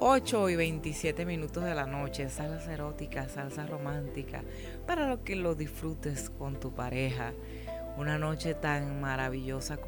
8:27 de la noche, salsa erótica, salsa romántica, para lo que lo disfrutes con tu pareja. Una noche tan maravillosa